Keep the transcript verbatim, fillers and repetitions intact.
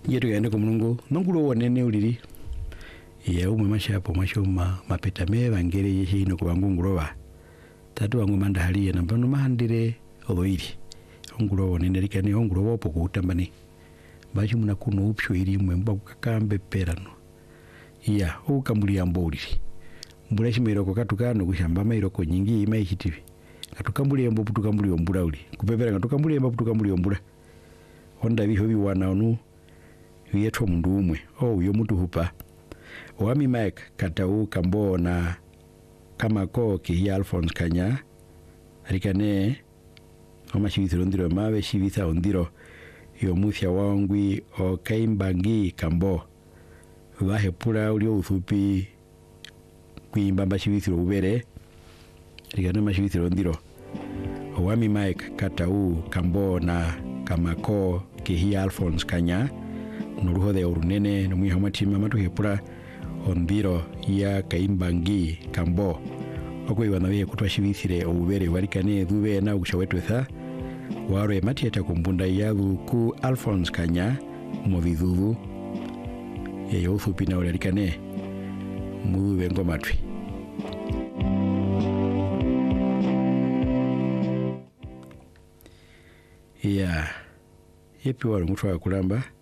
yetu yaende ko mulungu nongulo wonene uliri ya umwe mashapo mwashoma mapeta me bangere yeshino ko bangunguloba tatu wangu manda haliye nambano mahandire oboiri ongulo wonene likane ongulo wopo kutambani bachi muna kuno upsho iri mwe mba kukakambe perano iya ukambuli amboliri mbula shimero ko katukano kushamba mairo ko nyingi imai chitivi katukambuli ambo putukambuli ombula uli kupepera katukambuli ambo putukambuli ombula honda biho biwana onu yetwa mundu umwe oh yo mutu hupa wami Mike katau kambona kama ko ki Alphonse Kanya alikane kama shibithiro ndiro mawe shibitha ondiro yo muthya wangwi o kaimbangi kambo bahe pula ulio uthupi kuimbamba shibithiro ubere alikane mashibithiro ndiro wami Mike katau kambona kama ko ki Alphonse Kanya nuruho de urunene no mwiha matima matu hepura ondiro ya kaimbangi kambo okwe banabe kutwa shibithire obubere walikane dube na ushawetwetha waro ematieta kumbunda yadu ku Alphonse Kanya mobidhudu ye yothu pina walikane mube ngomatwi ya yepi waro mutwa kulamba